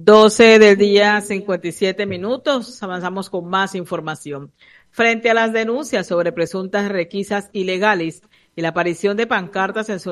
12 del día, 57 minutos. Avanzamos con más información. Frente a las denuncias sobre presuntas requisas ilegales y la aparición de pancartas en